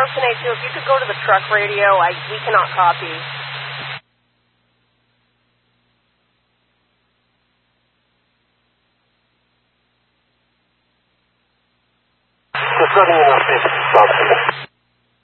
1082, if you could go to the truck radio, we cannot copy. Just letting you know,